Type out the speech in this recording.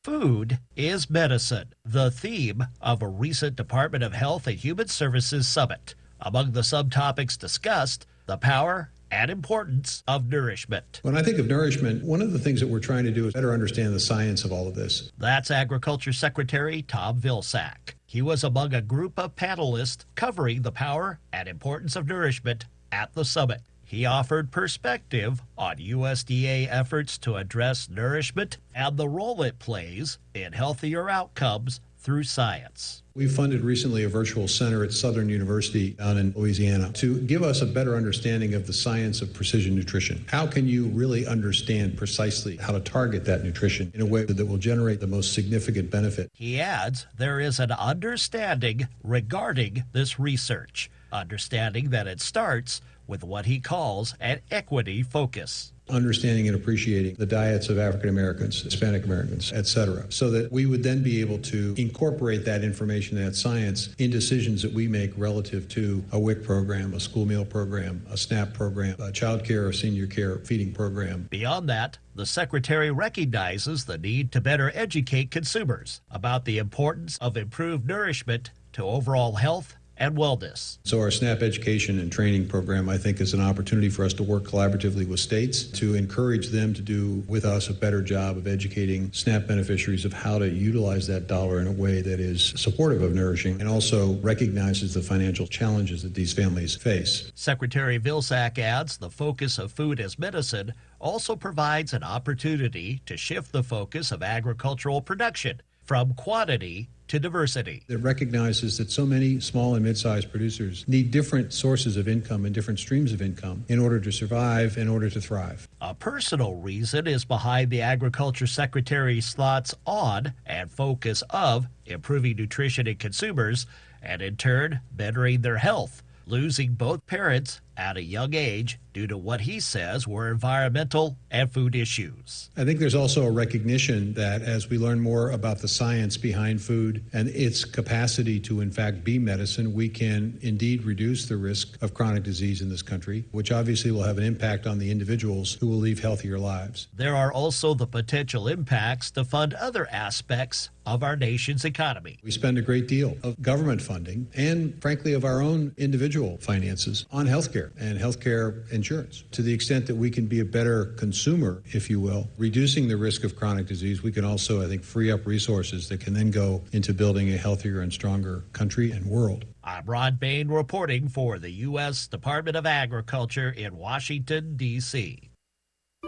Food is medicine, the theme of a recent Department of Health and Human Services summit. Among the subtopics discussed, the power and importance of nourishment. When I think of nourishment, one of the things that we're trying to do is better understand the science of all of this. That's Agriculture Secretary Tom Vilsack. He was among a group of panelists covering the power and importance of nourishment at the summit. He offered perspective on USDA efforts to address nourishment and the role it plays in healthier outcomes through science. We funded recently a virtual center at Southern University down in Louisiana to give us a better understanding of the science of precision nutrition. How can you really understand precisely how to target that nutrition in a way that will generate the most significant benefit? He adds there is an understanding regarding this research, understanding that it starts with what he calls an equity focus. Understanding and appreciating the diets of African Americans, Hispanic Americans, etc., so that we would then be able to incorporate that information, that science, in decisions that we make relative to a WIC program, a school meal program, a SNAP program, a child care or senior care feeding program. Beyond that, the Secretary recognizes the need to better educate consumers about the importance of improved nourishment to overall health and wellness. So our SNAP education and training program, I think, is an opportunity for us to work collaboratively with states to encourage them to do with us a better job of educating SNAP beneficiaries of how to utilize that dollar in a way that is supportive of nourishing and also recognizes the financial challenges that these families face. Secretary Vilsack adds the focus of food as medicine also provides an opportunity to shift the focus of agricultural production from quantity to diversity. It recognizes that so many small and mid-sized producers need different sources of income and different streams of income in order to survive, in order to thrive. A personal reason is behind the Agriculture Secretary's thoughts on and focus of improving nutrition in consumers and in turn bettering their health, losing both parents at a young age due to what he says were environmental and food issues. I think there's also a recognition that as we learn more about the science behind food and its capacity to in fact be medicine, we can indeed reduce the risk of chronic disease in this country, which obviously will have an impact on the individuals who will lead healthier lives. There are also the potential impacts to fund other aspects of our nation's economy. We spend a great deal of government funding and frankly of our own individual finances on healthcare and healthcare insurance. To the extent that we can be a better consumer, if you will, reducing the risk of chronic disease, we can also, I think, free up resources that can then go into building a healthier and stronger country and world. I'm Ron Bain reporting for the U.S. Department of Agriculture in Washington, D.C.